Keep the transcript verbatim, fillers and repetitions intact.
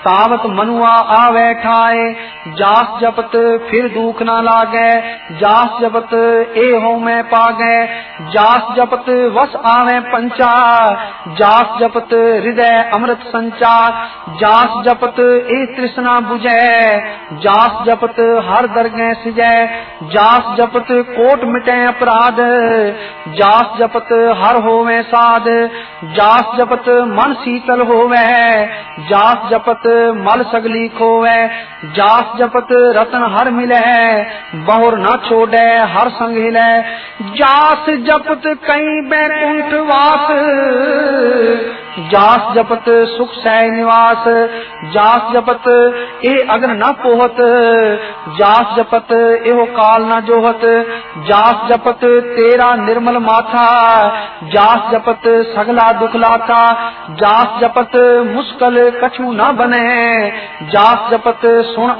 तावत मनुआ आवे ठाए, जास जपत फिर दुख ना लागे, जास जपत ए हो मैं पागे, जास जपत वस आवे पंचा, जास जपत हृदय अमृत संचा, जास जपत ए तृष्णा बुझे, जास जपत हर दरगे सिजै, जास जपत कोट मिटे अपराध, जास जपत हर होवे साध, जास जपत मन शीतल होवे, जास जपत मल सगली खोवे, जास जपत रतन हर मिले, बहुर न छोड़े हर संग हिले, जास जपत कई बैकुंठ वास, जास जपत सुख सै निवास, जास जपत ए अग्न न पोहत, जास जपत एहो काल न जोहत, जास जपत तेरा निर्मल माथा, जास जपत सगला दुख लाथा, जास जपत मुश्किल कछु न बने, जास जपत सुन